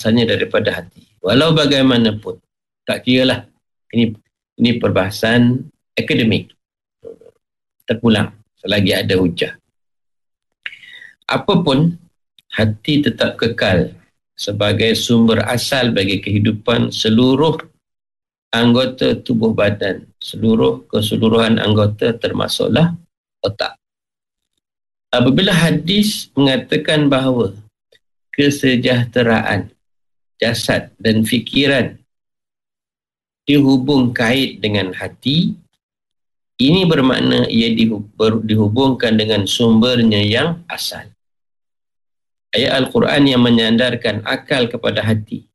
asalnya daripada hati. Walau bagaimanapun, tak kiralah. Ini perbahasan akademik. Terpulang selagi ada hujah. Apapun, hati tetap kekal sebagai sumber asal bagi kehidupan seluruh anggota tubuh badan, keseluruhan anggota termasuklah otak. Apabila hadis mengatakan bahawa kesejahteraan jasad dan fikiran dihubung kait dengan hati, ini bermakna ia dihubungkan dengan sumbernya yang asal. Ayat Al-Quran yang menyandarkan akal kepada hati.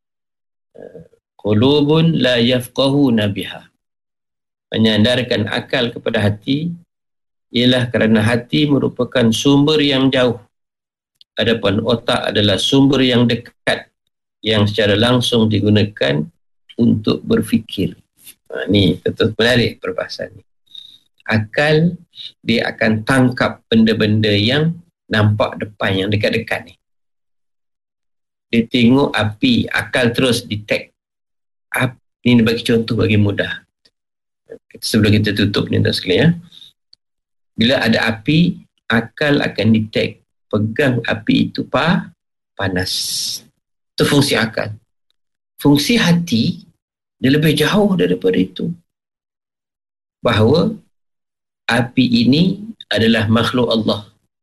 Qulubun la yafqahuna biha. Menyandarkan akal kepada hati ialah kerana hati merupakan sumber yang jauh. Adapun otak adalah sumber yang dekat yang secara langsung digunakan untuk berfikir. Ini betul menarik perbahasan ni. Akal dia akan tangkap benda-benda yang nampak depan, yang dekat-dekat ni. Dia tengok api, akal terus detect. Ini bagi contoh bagi mudah. Sebelum kita tutup ni tuan sekalian, bila ada api, akal akan detect. Pegang api itu panas. Itu fungsi akal. Fungsi hati, dia lebih jauh daripada itu. Bahawa api ini adalah makhluk Allah.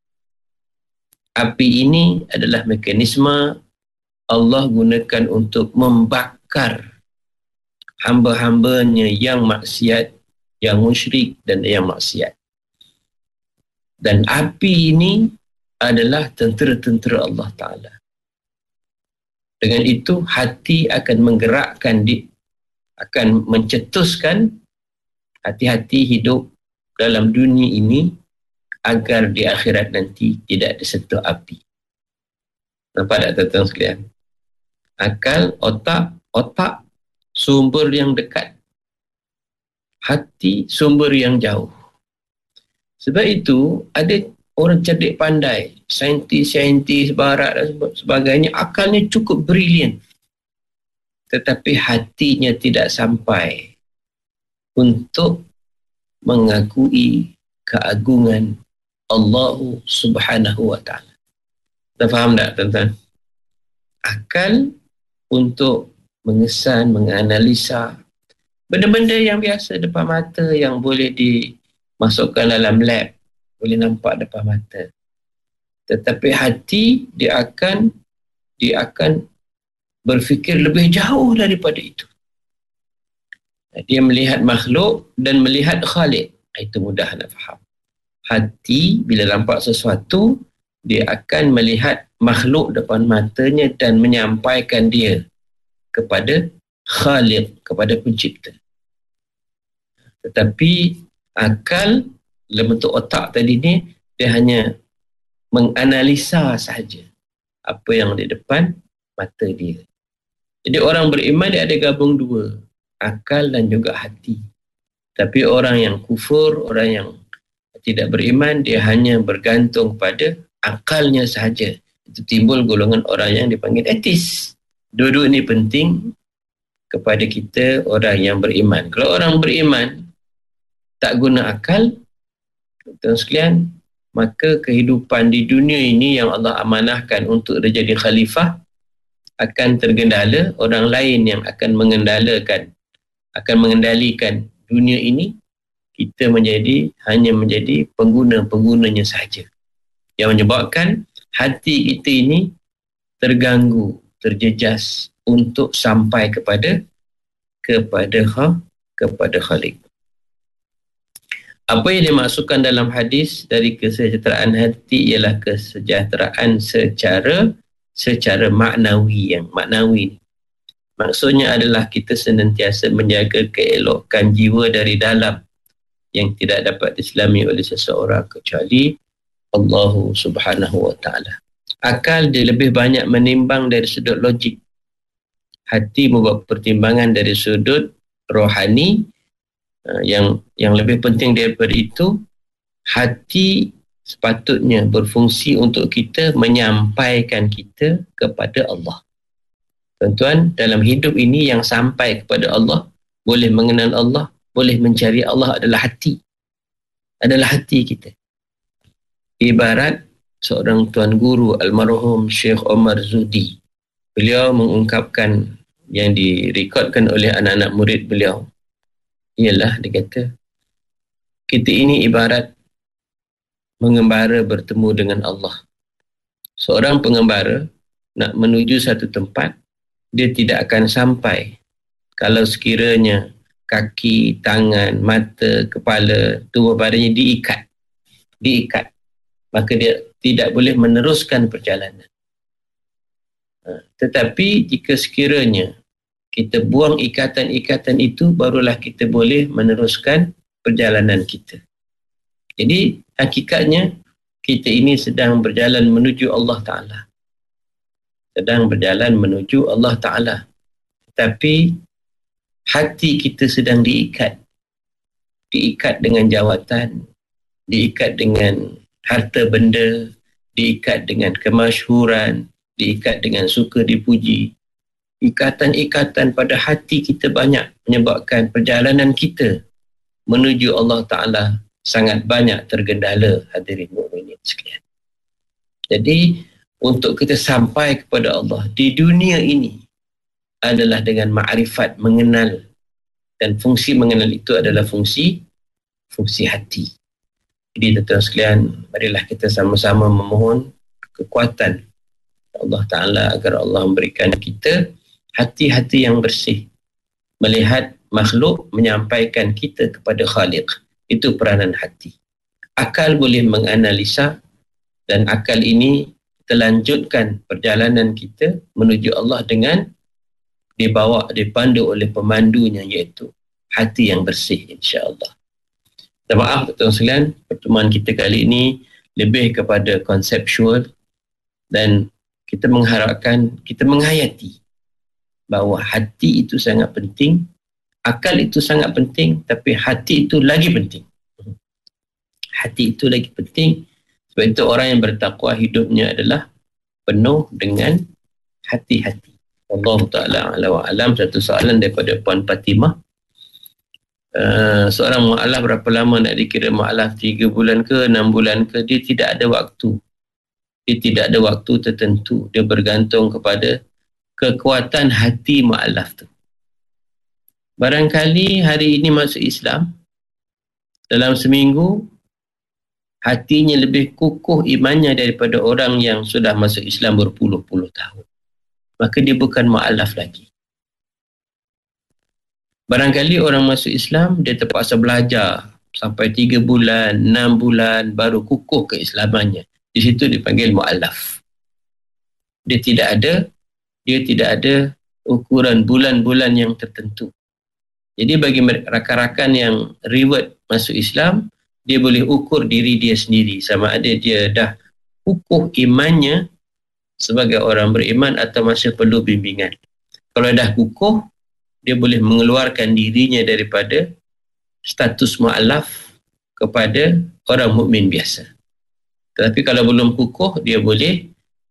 Api ini adalah mekanisme Allah gunakan untuk membakar hamba-hambanya yang maksiat, yang musyrik dan yang maksiat. Dan api ini adalah tentera-tentera Allah Ta'ala. Dengan itu hati akan menggerakkan, akan mencetuskan hati-hati hidup dalam dunia ini agar di akhirat nanti tidak disentuh api. Nampak tak tuan-tuan sekalian? Akal, otak sumber yang dekat. Hati sumber yang jauh. Sebab itu ada orang cerdik pandai, saintis barat dan sebagainya, akalnya cukup brilian. Tetapi hatinya tidak sampai untuk mengakui keagungan Allah Subhanahu wa ta'ala. Dah faham tak tuan-tuan? Akal untuk mengesan, menganalisa benda-benda yang biasa depan mata yang boleh dimasukkan dalam lab, boleh nampak depan mata. Tetapi hati dia akan berfikir lebih jauh daripada itu. Dia melihat makhluk dan melihat Khalik. Itu mudah nak faham. Hati bila nampak sesuatu, dia akan melihat makhluk depan matanya dan menyampaikan dia kepada Khalik, kepada pencipta. Tetapi akal dalam bentuk otak tadi ni, dia hanya menganalisa sahaja apa yang di depan mata dia. Jadi orang beriman dia ada gabung dua, akal dan juga hati. Tapi orang yang kufur, orang yang tidak beriman, dia hanya bergantung pada akalnya sahaja. Itu timbul golongan orang yang dipanggil ateis. Dua-dua ini penting kepada kita orang yang beriman. Kalau orang beriman tak guna akal, tuan sekalian, maka kehidupan di dunia ini yang Allah amanahkan untuk dia jadi khalifah akan tergendala. Orang lain yang akan mengendalikan dunia ini, kita hanya menjadi pengguna-penggunanya sahaja. Yang menyebabkan hati kita ini terganggu, terjejas untuk sampai kepada Khalik. Apa yang dimaksudkan dalam hadis dari kesejahteraan hati ialah kesejahteraan secara maknawi. Yang maknawi maksudnya adalah kita senantiasa menjaga keelokan jiwa dari dalam yang tidak dapat diselami oleh seseorang kecuali Allah Subhanahu wa ta'ala. Akal dia lebih banyak menimbang dari sudut logik. Hati membuat pertimbangan dari sudut rohani. Yang lebih penting daripada itu, hati sepatutnya berfungsi untuk kita menyampaikan kita kepada Allah. Tuan-tuan, dalam hidup ini yang sampai kepada Allah, boleh mengenal Allah, boleh mencari Allah adalah hati. Adalah hati kita. Ibarat seorang tuan guru almarhum Syekh Omar Zudi. Beliau mengungkapkan yang direkodkan oleh anak-anak murid beliau. Ialah, dia kata, kita ini ibarat mengembara bertemu dengan Allah. Seorang pengembara nak menuju satu tempat, dia tidak akan sampai kalau sekiranya kaki, tangan, mata, kepala, tubuh badannya diikat, maka dia tidak boleh meneruskan perjalanan. Tetapi jika sekiranya kita buang ikatan-ikatan itu, barulah kita boleh meneruskan perjalanan kita. Jadi hakikatnya kita ini sedang berjalan menuju Allah Ta'ala. Sedang berjalan menuju Allah Ta'ala. Tapi hati kita sedang diikat. Diikat dengan jawatan, diikat dengan harta benda, diikat dengan kemasyhuran, diikat dengan suka dipuji. Ikatan-ikatan pada hati kita banyak menyebabkan perjalanan kita menuju Allah Ta'ala sangat banyak tergendala, hadirin mukminin sekalian. Jadi, untuk kita sampai kepada Allah di dunia ini adalah dengan ma'rifat, mengenal. Dan fungsi mengenal itu adalah fungsi hati. Jadi tuan-tuan sekalian, marilah kita sama-sama memohon kekuatan Allah Ta'ala agar Allah memberikan kita hati-hati yang bersih. Melihat makhluk, menyampaikan kita kepada Khaliq. Itu peranan hati. Akal boleh menganalisa, dan akal ini terlanjutkan perjalanan kita menuju Allah dengan dipandu oleh pemandunya, iaitu hati yang bersih, insya-Allah. Dan maaf tuan-tuan sekalian, pertemuan kita kali ini lebih kepada konseptual, dan kita mengharapkan kita menghayati bahawa hati itu sangat penting, akal itu sangat penting, tapi hati itu lagi penting. Hati itu lagi penting. Sebab itu orang yang bertakwa hidupnya adalah penuh dengan hati-hati. Allah Ta'ala ala wa alam. Satu soalan daripada Puan Fatimah. Seorang mu'alaf berapa lama nak dikira mu'alaf? 3 bulan ke 6 bulan ke? Dia tidak ada waktu. Dia tidak ada waktu tertentu. Dia bergantung kepada kekuatan hati mu'alaf tu. Barangkali hari ini masuk Islam, dalam seminggu hatinya lebih kukuh imannya daripada orang yang sudah masuk Islam berpuluh-puluh tahun. Maka dia bukan mu'alaf lagi. Barangkali orang masuk Islam, dia terpaksa belajar sampai 3 bulan, 6 bulan, baru kukuh keislamannya. Di situ dipanggil mu'alaf. Dia tidak ada ukuran bulan-bulan yang tertentu. Jadi bagi rakan-rakan yang reward masuk Islam, dia boleh ukur diri dia sendiri, sama ada dia dah kukuh imannya sebagai orang beriman atau masih perlu bimbingan. Kalau dah kukuh, dia boleh mengeluarkan dirinya daripada status mu'alaf kepada orang mukmin biasa. Tetapi kalau belum kukuh, dia boleh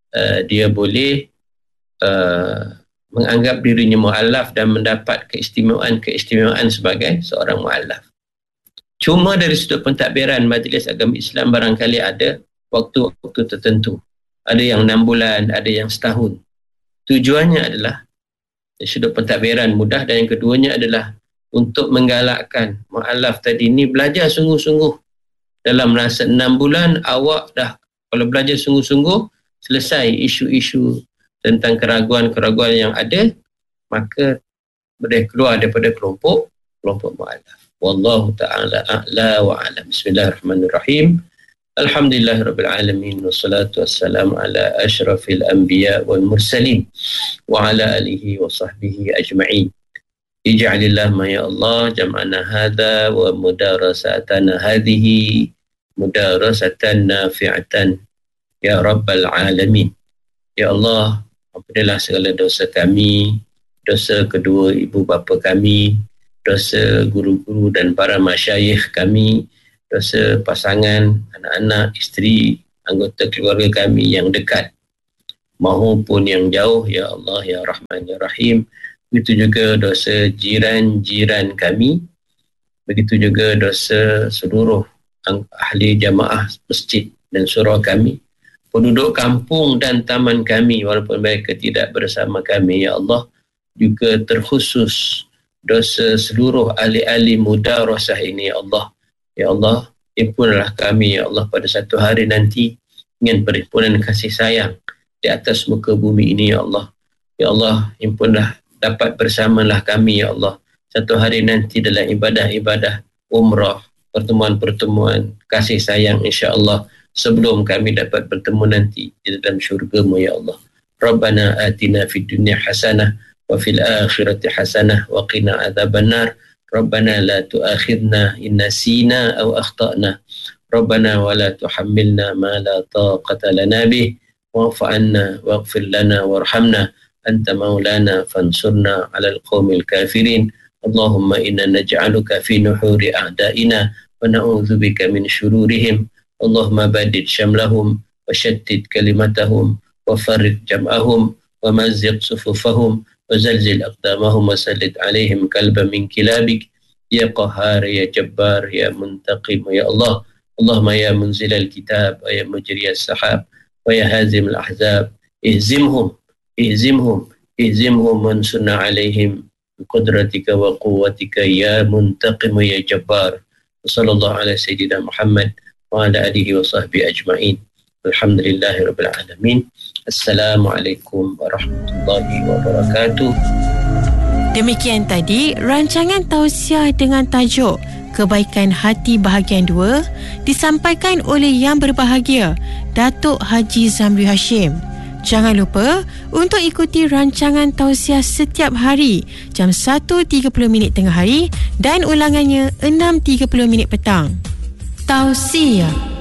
menganggap dirinya mu'alaf dan mendapat keistimewaan sebagai seorang mu'alaf. Cuma dari sudut pentadbiran Majlis Agama Islam barangkali ada waktu-waktu tertentu. Ada yang 6 bulan, ada yang setahun. Tujuannya adalah dari sudut pentadbiran mudah, dan yang keduanya adalah untuk menggalakkan mu'alaf tadi ni belajar sungguh-sungguh. Dalam masa 6 bulan awak dah, kalau belajar sungguh-sungguh, selesai isu-isu tentang keraguan-keraguan yang ada, maka boleh keluar daripada kelompok mu'alaf. Wallahu ta'ala a'la wa a'lam. Bismillahirrahmanirrahim. Alhamdulillahirabbil alamin, wassalatu wassalamu ala asyrafil anbiya wal mursalin wa ala alihi wa sahbihi ajma'in. Ij'alillah ma ya Allah jam'ana hadha wa mudarasatana hadhihi mudarasatan nafi'atan ya rabbal alamin. Ya Allah, ampunilah segala dosa kami, dosa kedua ibu bapa kami, dosa guru-guru dan para masyayikh kami, dosa pasangan, anak-anak, isteri, anggota keluarga kami yang dekat. maupun yang jauh, ya Allah ya Rahman ya Rahim. Begitu juga dosa jiran-jiran kami, begitu juga dosa seluruh ahli jamaah masjid dan surau kami, penduduk kampung dan taman kami walaupun mereka tidak bersama kami, ya Allah. Juga terkhusus dosa seluruh ahli-ahli mudarasah ini, ya Allah. Ya Allah, himpunlah kami, ya Allah, pada satu hari nanti dengan perhimpunan kasih sayang di atas muka bumi ini, ya Allah. Ya Allah, himpunlah, dapat bersamalah kami, ya Allah, satu hari nanti dalam ibadah-ibadah umrah, pertemuan-pertemuan kasih sayang, insya-Allah, sebelum kami dapat bertemu nanti di dalam syurga-Mu, ya Allah. Rabbana atina fid dunya hasanah wa fil akhirati hasanah wa qina adzabannar. Rabbana la tu'akhidna in nasina aw akhtana. Rabbana wa la tuhammilna ma la taqata lana bih wa'fu 'anna waghfir lana warhamna anta maulana fansurna 'alal qaumil kafirin. Allahumma inna naj'aluka fi nuhuri a'daina wa na'udzubika min syururihim. Allahumma badid syamlahum wa shaddid kalimatahum wa farriq jam'ahum wa mazziq sufufahum وزلزل أقدامهم وسلط عليهم كلبا من كلابك يا قهار يا جبار يا منتقم يا الله. اللهم يا منزل الكتاب ويا مجري السحاب ويا هازم الأحزاب اهزمهم وانصرنا عليهم بقدرتك وقوتك يا منتقم يا جبار. وصلى الله على سيدنا محمد وعلى آله وصحبه أجمعين. Alhamdulillahi Rabbil Alamin. Assalamualaikum warahmatullahi wabarakatuh. Demikian tadi rancangan tausiah dengan tajuk Kebaikan Hati bahagian 2 disampaikan oleh yang berbahagia Datuk Haji Zamri Hashim. Jangan lupa untuk ikuti rancangan tausiah setiap hari jam 1.30 tengah hari dan ulangannya 6.30 petang. Tausiah.